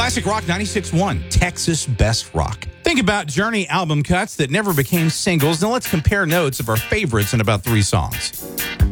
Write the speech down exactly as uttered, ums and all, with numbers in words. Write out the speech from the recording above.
Classic Rock ninety-six point one, Texas Best Rock. Think about Journey album cuts that never became singles. Now let's compare notes of our favorites in about three songs.